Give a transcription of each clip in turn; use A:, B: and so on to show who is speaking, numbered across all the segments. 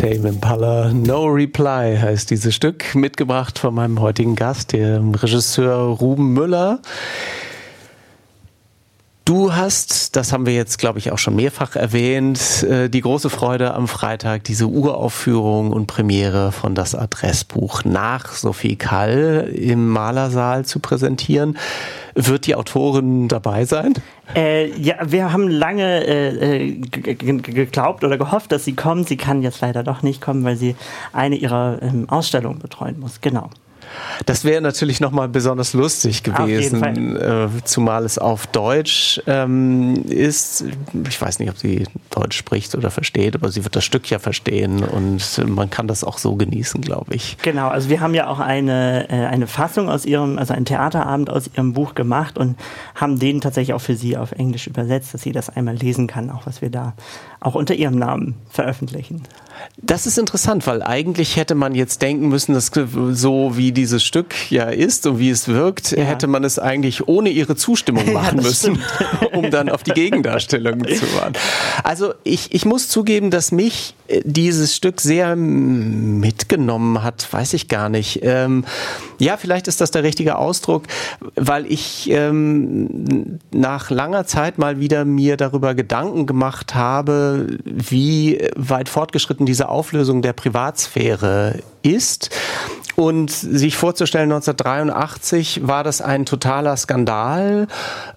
A: Tame Impala, No Reply heißt dieses Stück, mitgebracht von meinem heutigen Gast, dem Regisseur Ruben Müller. Du hast, das haben wir jetzt, glaube ich, auch schon mehrfach erwähnt, die große Freude am Freitag, diese Uraufführung und Premiere von Das Adressbuch nach Sophie Kall im Malersaal zu präsentieren. Wird die Autorin dabei sein?
B: Ja, wir haben lange geglaubt oder gehofft, dass sie kommt. Sie kann jetzt leider doch nicht kommen, weil sie eine ihrer Ausstellungen betreuen muss. Genau.
A: Das wäre natürlich nochmal besonders lustig gewesen, zumal es auf Deutsch ist. Ich weiß nicht, ob sie Deutsch spricht oder versteht, aber sie wird das Stück ja verstehen und man kann das auch so genießen, glaube ich.
B: Genau, also wir haben ja auch eine Fassung aus ihrem, also einen Theaterabend aus ihrem Buch gemacht und haben den tatsächlich auch für sie auf Englisch übersetzt, dass sie das einmal lesen kann, auch was wir da auch unter ihrem Namen veröffentlichen.
A: Das ist interessant, weil eigentlich hätte man jetzt denken müssen, dass so wie dieses Stück ja ist und wie es wirkt, hätte man es eigentlich ohne ihre Zustimmung machen müssen, um dann auf die Gegendarstellung zu warten. Also ich muss zugeben, dass mich dieses Stück sehr mitgenommen hat, weiß ich gar nicht. Ja, vielleicht ist das der richtige Ausdruck, weil ich nach langer Zeit mal wieder mir darüber Gedanken gemacht habe, wie weit fortgeschritten diese Auflösung der Privatsphäre ist. Und sich vorzustellen, 1983 war das ein totaler Skandal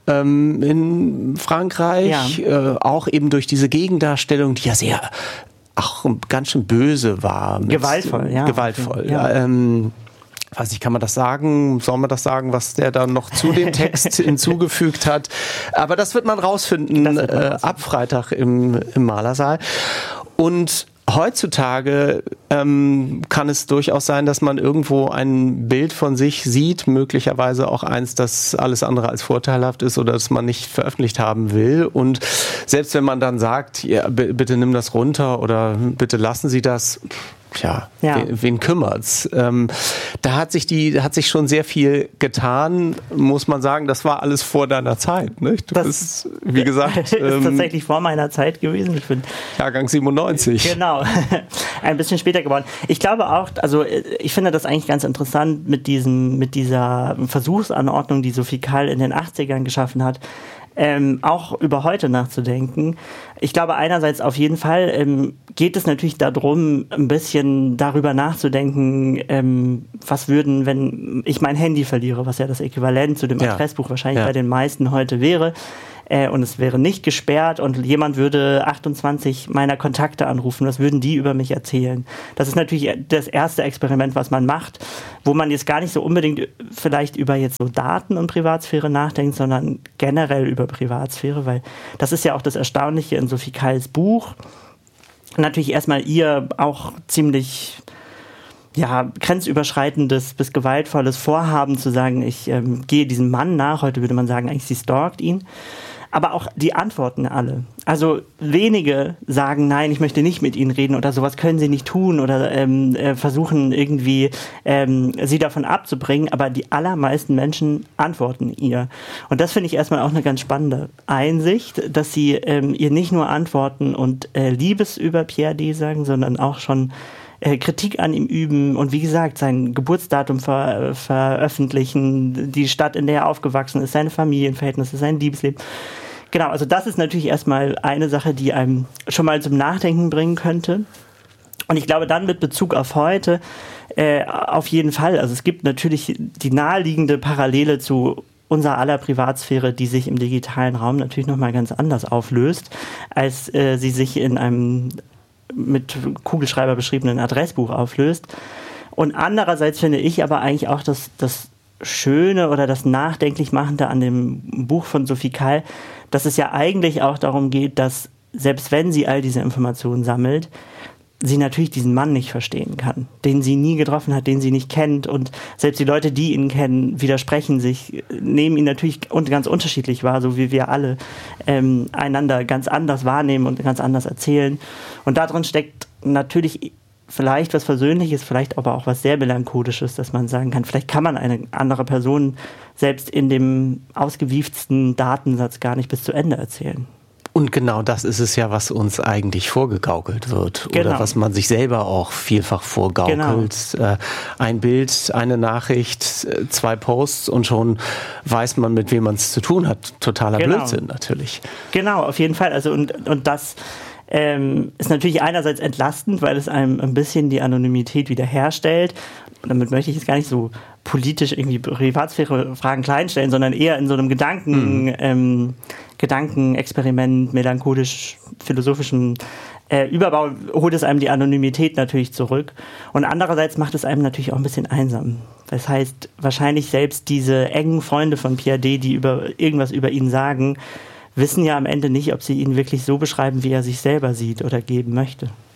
A: in Frankreich, auch eben durch diese Gegendarstellung, die ja sehr, auch ganz schön böse war.
B: Gewaltvoll, ja.
A: Gewaltvoll, ja. Weiß ich, kann man das sagen? Soll man das sagen, was der dann noch zu dem Text hinzugefügt hat? Aber das wird man rausfinden ab Freitag im Malersaal. Und heutzutage kann es durchaus sein, dass man irgendwo ein Bild von sich sieht, möglicherweise auch eins, das alles andere als vorteilhaft ist oder das man nicht veröffentlicht haben will. Und selbst wenn man dann sagt, ja, bitte nimm das runter oder bitte lassen Sie das, tja, wen kümmert's? Da hat sich schon sehr viel getan, muss man sagen. Das war alles vor deiner Zeit, nicht? Du bist, wie gesagt,
B: ist tatsächlich vor meiner Zeit gewesen. Ich bin
A: Jahrgang 97.
B: Genau, ein bisschen später geworden. Ich glaube auch, also ich finde das eigentlich ganz interessant mit dieser Versuchsanordnung, die Sophie Kall in den 80ern geschaffen hat, auch über heute nachzudenken. Ich glaube, einerseits auf jeden Fall geht es natürlich darum, ein bisschen darüber nachzudenken, was würden, wenn ich mein Handy verliere, was ja das Äquivalent zu dem Adressbuch wahrscheinlich bei den meisten heute wäre, und es wäre nicht gesperrt und jemand würde 28 meiner Kontakte anrufen, was würden die über mich erzählen? Das ist natürlich das erste Experiment, was man macht, wo man jetzt gar nicht so unbedingt vielleicht über jetzt so Daten und Privatsphäre nachdenkt, sondern generell über Privatsphäre, weil das ist ja auch das Erstaunliche in Sophie Kalls Buch. Natürlich erstmal ihr auch ziemlich grenzüberschreitendes bis gewaltvolles Vorhaben zu sagen, ich gehe diesem Mann nach, heute würde man sagen, eigentlich sie stalkt ihn. Aber auch die Antworten alle. Also wenige sagen, nein, ich möchte nicht mit Ihnen reden oder sowas können Sie nicht tun oder versuchen irgendwie Sie davon abzubringen, aber die allermeisten Menschen antworten ihr. Und das finde ich erstmal auch eine ganz spannende Einsicht, dass sie ihr nicht nur antworten und Liebes über Pierre D. sagen, sondern auch schon Kritik an ihm üben und wie gesagt, sein Geburtsdatum veröffentlichen, die Stadt, in der er aufgewachsen ist, seine Familienverhältnisse, sein Liebesleben. Genau, also das ist natürlich erstmal eine Sache, die einem schon mal zum Nachdenken bringen könnte. Und ich glaube dann mit Bezug auf heute auf jeden Fall, also es gibt natürlich die naheliegende Parallele zu unser aller Privatsphäre, die sich im digitalen Raum natürlich nochmal ganz anders auflöst, als sie sich in einem mit Kugelschreiber beschriebenen Adressbuch auflöst. Und andererseits finde ich aber eigentlich auch das Schöne oder das Nachdenklichmachende an dem Buch von Sophie Kall, dass es ja eigentlich auch darum geht, dass selbst wenn sie all diese Informationen sammelt, sie natürlich diesen Mann nicht verstehen kann, den sie nie getroffen hat, den sie nicht kennt und selbst die Leute, die ihn kennen, widersprechen sich, nehmen ihn natürlich ganz unterschiedlich wahr, so wie wir alle einander ganz anders wahrnehmen und ganz anders erzählen. Und darin steckt natürlich vielleicht was Versöhnliches, vielleicht aber auch was sehr Melancholisches, dass man sagen kann, vielleicht kann man eine andere Person selbst in dem ausgewieftesten Datensatz gar nicht bis zu Ende erzählen.
A: Und genau das ist es ja, was uns eigentlich vorgegaukelt wird.
B: Genau.
A: Oder was man sich selber auch vielfach vorgaukelt. Genau. Ein Bild, eine Nachricht, 2 Posts und schon weiß man, mit wem man es zu tun hat. Totaler Blödsinn natürlich.
B: Genau, auf jeden Fall. Also und das ist natürlich einerseits entlastend, weil es einem ein bisschen die Anonymität wiederherstellt. Und damit möchte ich jetzt gar nicht so politisch irgendwie Privatsphäre-Fragen kleinstellen, sondern eher in so einem Gedankenexperiment, melancholisch-philosophischen Überbau holt es einem die Anonymität natürlich zurück. Und andererseits macht es einem natürlich auch ein bisschen einsam. Das heißt, wahrscheinlich selbst diese engen Freunde von Pierre D., die irgendwas über ihn sagen, wissen ja am Ende nicht, ob sie ihn wirklich so beschreiben, wie er sich selber sieht oder geben möchte.